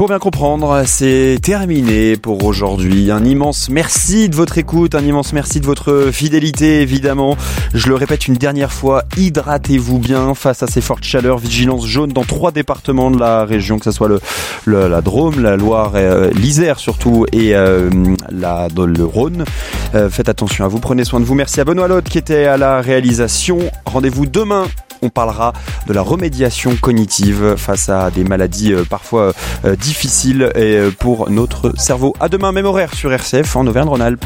Pour bien comprendre, c'est terminé pour aujourd'hui. Un immense merci de votre écoute, un immense merci de votre fidélité, évidemment. Je le répète une dernière fois, hydratez-vous bien face à ces fortes chaleurs. Vigilance jaune dans 3 départements de la région, que ce soit la Drôme, la Loire, l'Isère surtout, et le Rhône. Faites attention à vous, prenez soin de vous. Merci à Benoît Lotte qui était à la réalisation. Rendez-vous demain. On parlera de la remédiation cognitive face à des maladies parfois difficiles pour notre cerveau. À demain, même horaire sur RCF en Auvergne-Rhône-Alpes.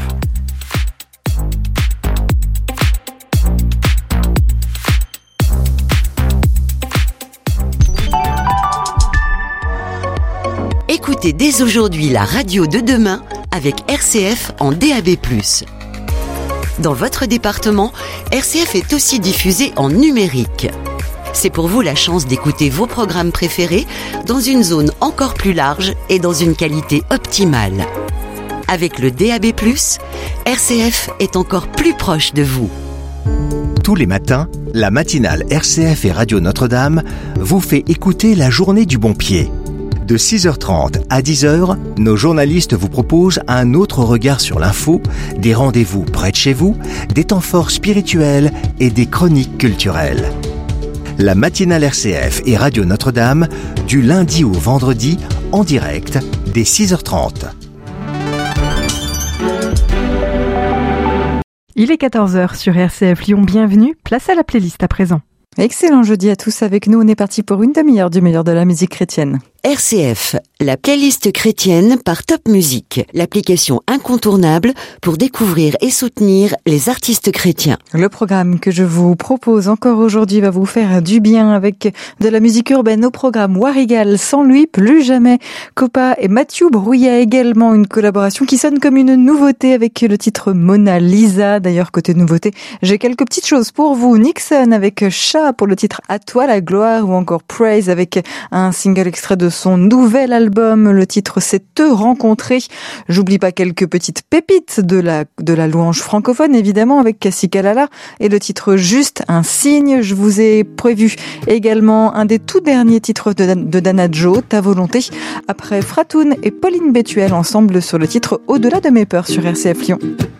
Écoutez dès aujourd'hui la radio de demain avec RCF en DAB+. Dans votre département, RCF est aussi diffusé en numérique. C'est pour vous la chance d'écouter vos programmes préférés dans une zone encore plus large et dans une qualité optimale. Avec le DAB+, RCF est encore plus proche de vous. Tous les matins, la matinale RCF et Radio Notre-Dame vous fait écouter la journée du bon pied. De 6h30 à 10h, nos journalistes vous proposent un autre regard sur l'info, des rendez-vous près de chez vous, des temps forts spirituels et des chroniques culturelles. La matinale RCF et Radio Notre-Dame, du lundi au vendredi, en direct, dès 6h30. Il est 14h sur RCF Lyon, bienvenue, place à la playlist à présent. Excellent jeudi à tous avec nous, on est parti pour une demi-heure du meilleur de la musique chrétienne. RCF, la playlist chrétienne par Top Music, l'application incontournable pour découvrir et soutenir les artistes chrétiens. Le programme que je vous propose encore aujourd'hui va vous faire du bien avec de la musique urbaine au programme Warigal, Sans lui, plus jamais. Copa et Mathieu Brouillet également, une collaboration qui sonne comme une nouveauté avec le titre Mona Lisa. D'ailleurs, côté nouveauté, j'ai quelques petites choses pour vous. Nixon avec Chat pour le titre À toi la gloire, ou encore Praise avec un single extrait de son nouvel album. Le titre c'est Te rencontrer. J'oublie pas quelques petites pépites de la louange francophone, évidemment, avec Cassie Kalala et le titre Juste un signe. Je vous ai prévu également un des tout derniers titres de Dana Joe, Ta volonté, après Fratoun et Pauline Bétuel ensemble sur le titre Au-delà de mes peurs sur RCF Lyon.